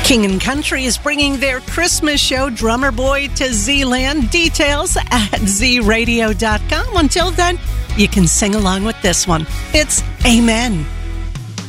King and Country is bringing their Christmas show, Drummer Boy to Z-Land. Details at zradio.com. Until then, you can sing along with this one. It's Amen.